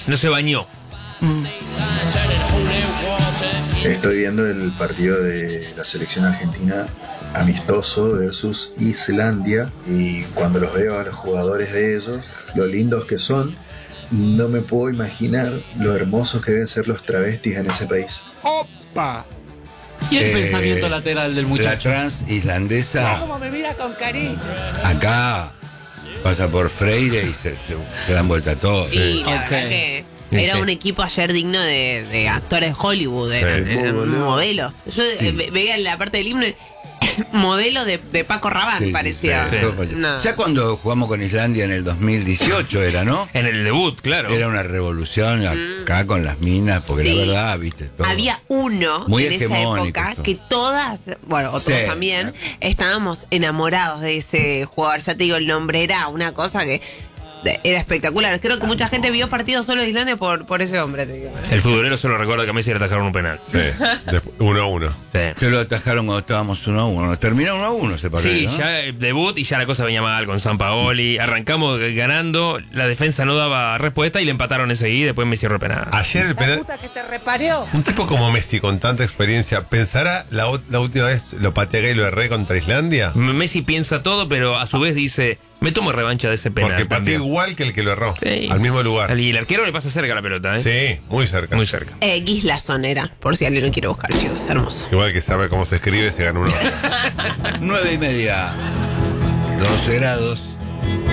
No se bañó. Estoy viendo el partido de la selección argentina amistoso versus Islandia y cuando los veo a los jugadores de ellos, lo lindos que son, no me puedo imaginar lo hermosos que deben ser los travestis en ese país. ¡Opa! Y el pensamiento lateral del muchacho. La trans islandesa. ¿Cómo me mira con cariño? Acá pasa por Freire y se dan vuelta todos. Sí, la Ok. verdad que era un equipo ayer digno de actores de Hollywood, eran modelos. Yo veía en la parte del himno modelo de Paco Rabanne, Sí, parecía. sí. No. Ya cuando jugamos con Islandia en el 2018 era, ¿no? En el debut, claro. Era una revolución acá con las minas, porque Sí. la verdad, viste, todo. Había uno Muy en esa hegemónico época todo. que todas, bueno, otros Sí. también, estábamos enamorados de ese jugador. Ya te digo, el nombre era una cosa que era espectacular. Creo que mucha gente vio partidos solo de Islandia por ese hombre, te digo. El futbolero solo recuerda que a Messi le atajaron un penal. Sí, 1-1. Sí. Se lo atajaron cuando estábamos 1-1. Terminó 1-1 ese partido, Sí, ¿no? ya el debut y ya la cosa venía mal con Sampaoli. Arrancamos ganando, la defensa no daba respuesta y le empataron enseguida y después Messi erró el penal. Ayer el La penal. puta que te reparió. Un tipo como Messi con tanta experiencia, ¿pensará la última vez lo pateé acá y lo erré contra Islandia? Messi piensa todo, pero a su vez dice, me tomo revancha de ese penal. Porque pateó también. igual que el que lo erró. Sí. Al mismo lugar. Y el arquero le pasa cerca la pelota, ¿eh? Sí, muy cerca. Muy cerca. Gislason era, por si alguien lo quiere buscar, chicos, hermoso. Igual que sabe cómo se escribe, se gana uno. 9:30. 12 grados.